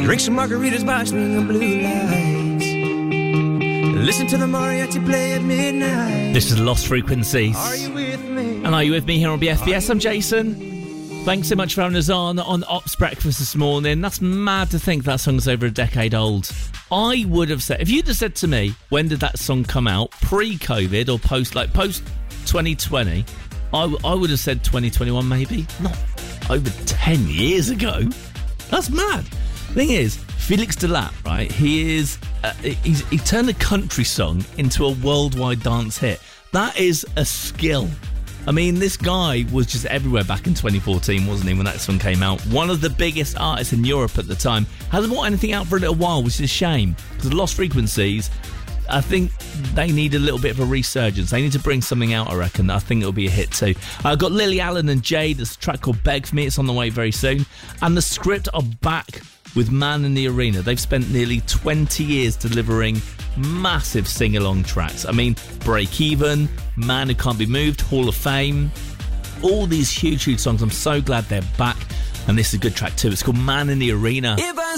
Drink some margaritas by swinging blue lights. Listen to the mariachi play at midnight. This is Lost Frequencies. Are you with me? And are you with me here on BFBS? I'm Jason. Thanks so much for having us on Ops Breakfast this morning. That's mad to think that song's over a decade old. I would have said, if you'd have said to me, when did that song come out, pre-COVID or post 2020, I would have said 2021 maybe. Not over 10 years ago. That's mad. Thing is, Felix Delatte, right? He turned a country song into a worldwide dance hit. That is a skill. I mean, this guy was just everywhere back in 2014, wasn't he, when that song came out? One of the biggest artists in Europe at the time. Hasn't brought anything out for a little while, which is a shame. Because Lost Frequencies, I think they need a little bit of a resurgence. They need to bring something out, I reckon. I think it'll be a hit too. I've got Lily Allen and Jade. There's a track called Beg For Me. It's on the way very soon. And The Script are back with Man in the Arena. They've spent nearly 20 years delivering massive sing-along tracks. I mean, Break Even, Man Who Can't Be Moved, Hall of Fame, all these huge songs. I'm so glad they're back, and this is a good track too. It's called Man in the Arena. If I